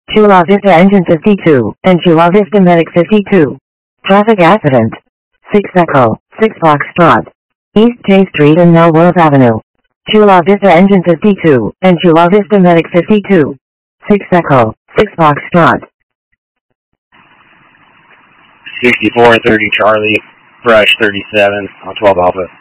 Chula Vista Engine 52, and Chula Vista Medic 52. Traffic accident. 6 Echo, 6 Foxtrot. East J Street and Melrose Avenue. Chula Vista Engine 52, and Chula Vista Medic 52. 6 Echo, 6 Foxtrot. 6430 Charlie, Brush 37 on 12 Alpha.